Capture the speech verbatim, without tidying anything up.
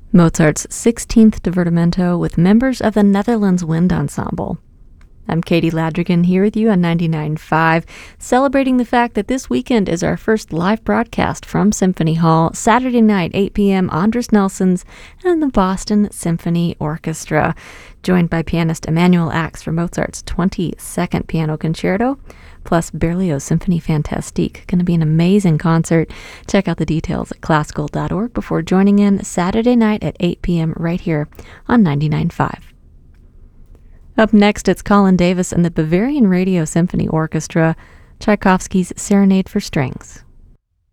Mozart's sixteenth Divertimento with members of the Netherlands Wind Ensemble. I'm Katie Ladrigan here with you on ninety-nine point five, celebrating the fact that this weekend is our first live broadcast from Symphony Hall, Saturday night, eight p.m., Andris Nelsons and the Boston Symphony Orchestra, joined by pianist Emanuel Ax for Mozart's twenty-second Piano Concerto, plus Berlioz Symphonie Fantastique. Going to be an amazing concert. Check out the details at classical dot org before joining in Saturday night at eight p.m. right here on ninety-nine point five. Up next, it's Colin Davis and the Bavarian Radio Symphony Orchestra, Tchaikovsky's Serenade for Strings.